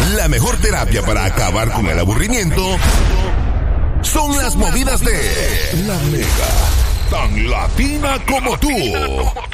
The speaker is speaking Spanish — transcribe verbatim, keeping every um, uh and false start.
La mejor terapia para acabar con el aburrimiento son las movidas de La Mega, tan latina como tú.